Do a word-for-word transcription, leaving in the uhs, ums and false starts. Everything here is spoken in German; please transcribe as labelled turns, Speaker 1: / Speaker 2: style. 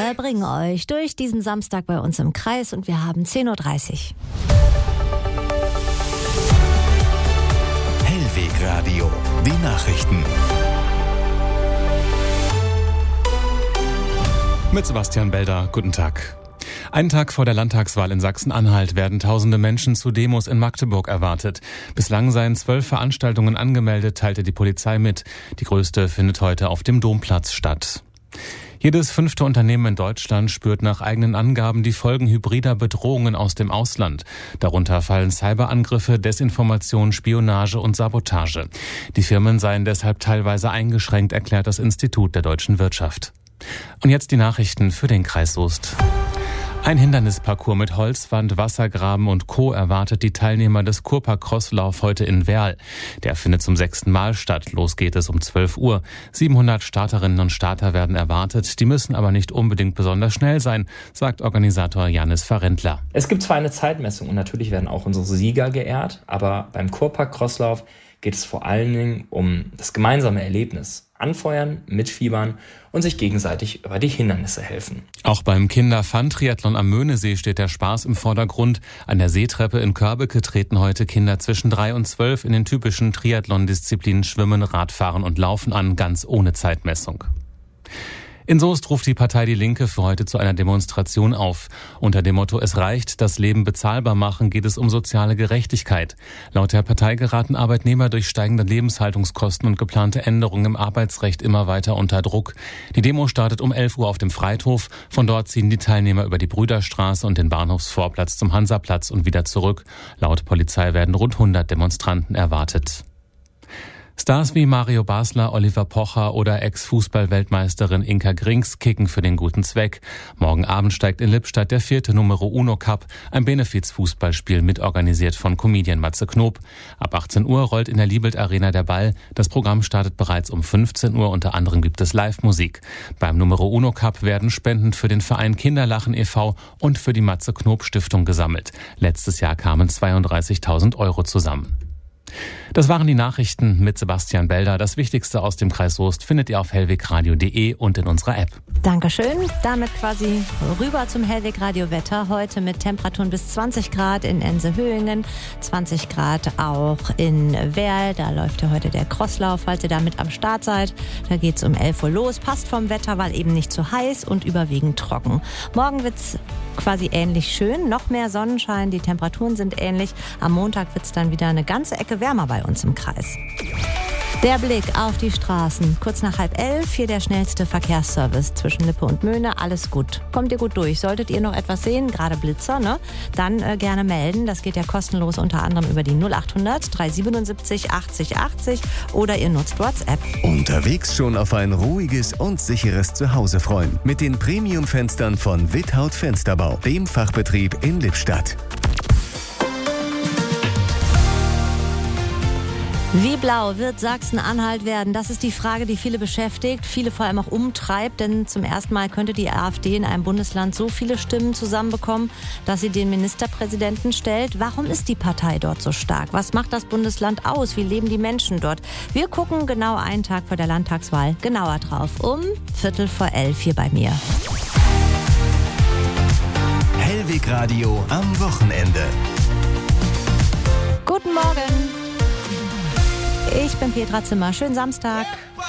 Speaker 1: Wir bringen euch durch diesen Samstag bei uns im Kreis und wir haben zehn Uhr dreißig.
Speaker 2: Hellweg Radio, die Nachrichten.
Speaker 3: Mit Sebastian Belder, guten Tag. Einen Tag vor der Landtagswahl in Sachsen-Anhalt werden tausende Menschen zu Demos in Magdeburg erwartet. Bislang seien zwölf Veranstaltungen angemeldet, teilte die Polizei mit. Die größte findet heute auf dem Domplatz statt. Jedes fünfte Unternehmen in Deutschland spürt nach eigenen Angaben die Folgen hybrider Bedrohungen aus dem Ausland. Darunter fallen Cyberangriffe, Desinformation, Spionage und Sabotage. Die Firmen seien deshalb teilweise eingeschränkt, erklärt das Institut der deutschen Wirtschaft. Und jetzt die Nachrichten für den Kreis Soest. Ein Hindernisparcours mit Holzwand, Wassergraben und Co. erwartet die Teilnehmer des Kurpark-Crosslauf heute in Werl. Der findet zum sechsten Mal statt. Los geht es um zwölf Uhr. siebenhundert Starterinnen und Starter werden erwartet. Die müssen aber nicht unbedingt besonders schnell sein, sagt Organisator Janis Farentler.
Speaker 4: Es gibt zwar eine Zeitmessung und natürlich werden auch unsere Sieger geehrt, aber beim Kurpark-Crosslauf geht es vor allen Dingen um das gemeinsame Erlebnis. Anfeuern, mitfiebern und sich gegenseitig über die Hindernisse helfen.
Speaker 3: Auch beim Kinder-Fun-Triathlon am Möhnesee steht der Spaß im Vordergrund. An der Seetreppe in Körbeke treten heute Kinder zwischen drei und zwölf in den typischen Triathlon-Disziplinen Schwimmen, Radfahren und Laufen an, ganz ohne Zeitmessung. In Soest ruft die Partei Die Linke für heute zu einer Demonstration auf. Unter dem Motto "Es reicht, das Leben bezahlbar machen" geht es um soziale Gerechtigkeit. Laut der Partei geraten Arbeitnehmer durch steigende Lebenshaltungskosten und geplante Änderungen im Arbeitsrecht immer weiter unter Druck. Die Demo startet um elf Uhr auf dem Freithof. Von dort ziehen die Teilnehmer über die Brüderstraße und den Bahnhofsvorplatz zum Hansaplatz und wieder zurück. Laut Polizei werden rund hundert Demonstranten erwartet. Stars wie Mario Basler, Oliver Pocher oder Ex-Fußball-Weltmeisterin Inka Grings kicken für den guten Zweck. Morgen Abend steigt in Lippstadt der vierte Numero Uno Cup, ein Benefiz-Fußballspiel mitorganisiert von Comedian Matze Knob. Ab achtzehn Uhr rollt in der Liebelt Arena der Ball. Das Programm startet bereits um fünfzehn Uhr. Unter anderem gibt es Live-Musik. Beim Numero Uno Cup werden Spenden für den Verein Kinderlachen e V und für die Matze Knob Stiftung gesammelt. Letztes Jahr kamen zweiunddreißigtausend Euro zusammen. Das waren die Nachrichten mit Sebastian Belder. Das Wichtigste aus dem Kreis Soest findet ihr auf hellwegradio punkt de und in unserer App.
Speaker 1: Dankeschön. Damit quasi rüber zum Hellweg Radio Wetter. Heute mit Temperaturen bis zwanzig Grad in Ense-Höhingen, zwanzig Grad auch in Werl. Da läuft ja heute der Crosslauf, falls ihr da mit am Start seid. Da geht's um elf Uhr los. Passt vom Wetter, weil eben nicht zu heiß und überwiegend trocken. Morgen wird's quasi ähnlich schön. Noch mehr Sonnenschein. Die Temperaturen sind ähnlich. Am Montag wird's dann wieder eine ganze Ecke wärmer bei uns im Kreis. Der Blick auf die Straßen. Kurz nach halb elf, hier der schnellste Verkehrsservice zwischen Lippe und Möhne. Alles gut. Kommt ihr gut durch. Solltet ihr noch etwas sehen, gerade Blitzer, ne? Dann äh, gerne melden. Das geht ja kostenlos unter anderem über die null achthundert dreihundertsiebenundsiebzig achtzig achtzig oder ihr nutzt WhatsApp.
Speaker 2: Unterwegs schon auf ein ruhiges und sicheres Zuhause freuen. Mit den Premium-Fenstern von Without Fensterbau, dem Fachbetrieb in Lippstadt.
Speaker 1: Wie blau wird Sachsen-Anhalt werden? Das ist die Frage, die viele beschäftigt, viele vor allem auch umtreibt. Denn zum ersten Mal könnte die AfD in einem Bundesland so viele Stimmen zusammenbekommen, dass sie den Ministerpräsidenten stellt. Warum ist die Partei dort so stark? Was macht das Bundesland aus? Wie leben die Menschen dort? Wir gucken genau einen Tag vor der Landtagswahl genauer drauf. Um Viertel vor elf hier bei mir.
Speaker 2: Hellweg Radio am Wochenende.
Speaker 1: Guten Morgen. Ich bin Petra Zimmer. Schönen Samstag.